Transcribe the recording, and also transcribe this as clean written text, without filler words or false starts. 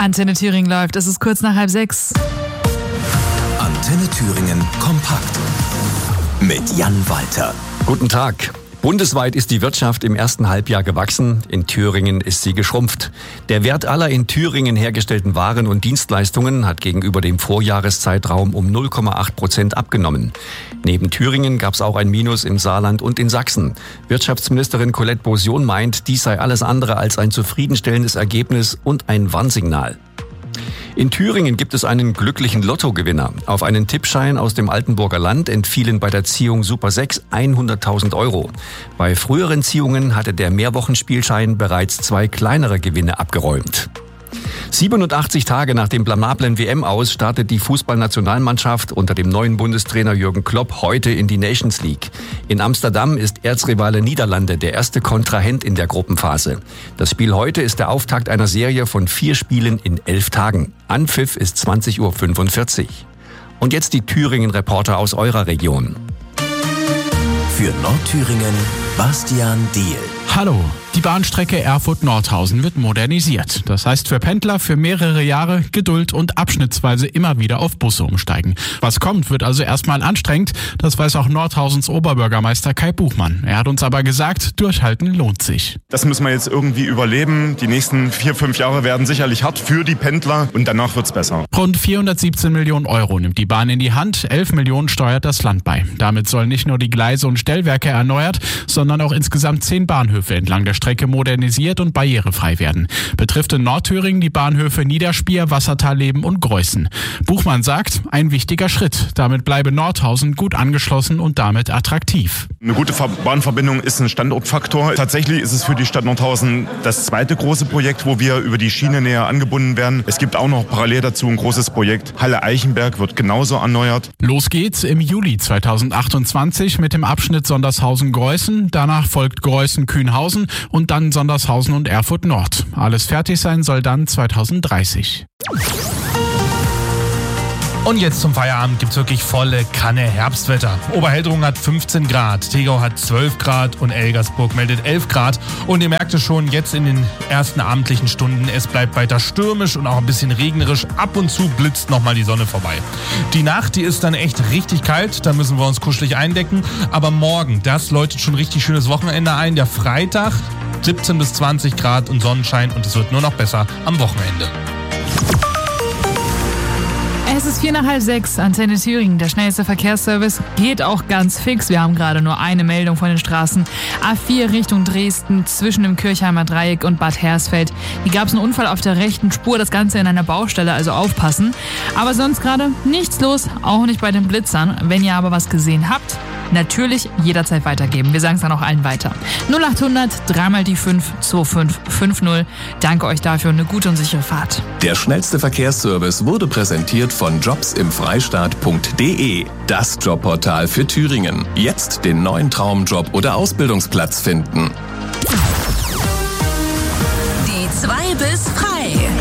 Antenne Thüringen läuft. Es ist kurz nach 5:30. Antenne Thüringen kompakt mit Jan Walter. Guten Tag. Bundesweit ist die Wirtschaft im ersten Halbjahr gewachsen. In Thüringen ist sie geschrumpft. Der Wert aller in Thüringen hergestellten Waren und Dienstleistungen hat gegenüber dem Vorjahreszeitraum um 0,8% abgenommen. Neben Thüringen gab es auch ein Minus im Saarland und in Sachsen. Wirtschaftsministerin Colette Bosion meint, dies sei alles andere als ein zufriedenstellendes Ergebnis und ein Warnsignal. In Thüringen gibt es einen glücklichen Lottogewinner. Auf einen Tippschein aus dem Altenburger Land entfielen bei der Ziehung Super 6 100.000 Euro. Bei früheren Ziehungen hatte der Mehrwochenspielschein bereits 2 kleinere Gewinne abgeräumt. 87 Tage nach dem blamablen WM-Aus startet die Fußballnationalmannschaft unter dem neuen Bundestrainer Jürgen Klopp heute in die Nations League. In Amsterdam ist Erzrivale Niederlande der erste Kontrahent in der Gruppenphase. Das Spiel heute ist der Auftakt einer Serie von 4 Spielen in 11 Tagen. Anpfiff ist 20.45 Uhr. Und jetzt die Thüringen-Reporter aus eurer Region. Für Nordthüringen Bastian Diehl. Hallo, die Bahnstrecke Erfurt-Nordhausen wird modernisiert. Das heißt für Pendler für mehrere Jahre Geduld und abschnittsweise immer wieder auf Busse umsteigen. Was kommt, wird also erstmal anstrengend. Das weiß auch Nordhausens Oberbürgermeister Kai Buchmann. Er hat uns aber gesagt, durchhalten lohnt sich. Das müssen wir jetzt irgendwie überleben. Die nächsten 4-5 Jahre werden sicherlich hart für die Pendler und danach wird's besser. Rund 417 Millionen Euro nimmt die Bahn in die Hand. 11 Millionen steuert das Land bei. Damit sollen nicht nur die Gleise und Stellwerke erneuert, sondern auch insgesamt 10 Bahnhöfe entlang der Strecke modernisiert und barrierefrei werden. Betrifft in Nordthüringen die Bahnhöfe Niederspier, Wassertalleben und Greußen. Buchmann sagt, ein wichtiger Schritt. Damit bleibe Nordhausen gut angeschlossen und damit attraktiv. Eine gute Bahnverbindung ist ein Standortfaktor. Tatsächlich ist es für die Stadt Nordhausen das zweite große Projekt, wo wir über die Schiene näher angebunden werden. Es gibt auch noch parallel dazu ein großes Projekt. Halle-Eichenberg wird genauso erneuert. Los geht's im Juli 2028 mit dem Abschnitt Sondershausen-Greußen. Danach folgt Greußen-Kühnhausen und dann Sondershausen und Erfurt Nord. Alles fertig sein soll dann 2030. Und jetzt zum Feierabend gibt's wirklich volle Kanne Herbstwetter. Oberheldrung hat 15 Grad, Tegau hat 12 Grad und Elgersburg meldet 11 Grad. Und ihr merkt es schon jetzt in den ersten abendlichen Stunden, es bleibt weiter stürmisch und auch ein bisschen regnerisch. Ab und zu blitzt nochmal die Sonne vorbei. Die Nacht, die ist dann echt richtig kalt, da müssen wir uns kuschelig eindecken. Aber morgen, das läutet schon richtig schönes Wochenende ein. Der Freitag, 17 bis 20 Grad und Sonnenschein und es wird nur noch besser am Wochenende. Es ist 5:45, Antenne Thüringen. Der schnellste Verkehrsservice geht auch ganz fix. Wir haben gerade nur eine Meldung von den Straßen. A4 Richtung Dresden zwischen dem Kirchheimer Dreieck und Bad Hersfeld. Hier gab es einen Unfall auf der rechten Spur, das Ganze in einer Baustelle, also aufpassen. Aber sonst gerade nichts los, auch nicht bei den Blitzern. Wenn ihr aber was gesehen habt, natürlich jederzeit weitergeben. Wir sagen es dann auch allen weiter. 0800 3 die 5 2550. Danke euch dafür und eine gute und sichere Fahrt. Der schnellste Verkehrsservice wurde präsentiert von jobsimfreistaat.de. Das Jobportal für Thüringen. Jetzt den neuen Traumjob oder Ausbildungsplatz finden. Die 2 bis frei.